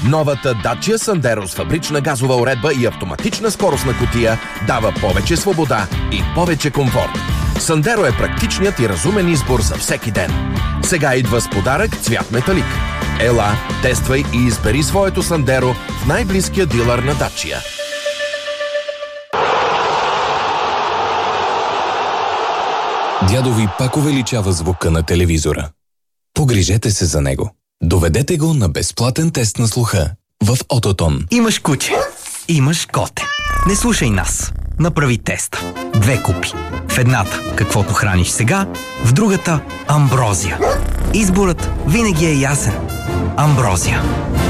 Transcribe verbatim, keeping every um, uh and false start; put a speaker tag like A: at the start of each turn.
A: Новата Dacia Sandero с фабрична газова уредба и автоматична скоростна кутия дава повече свобода и повече комфорт. Sandero е практичният и разумен избор за всеки ден. Сега идва с подарък цвят металик. Ела, тествай и избери своето Sandero в най-близкия дилър на Dacia.
B: Дядо ви пак увеличава звука на телевизора. Погрижете се за него. Доведете го на безплатен тест на слуха в Ототон.
C: Имаш куче, имаш коте. Не слушай нас. Направи теста. Две купи. В едната каквото храниш сега, в другата амброзия. Изборът винаги е ясен. Амброзия.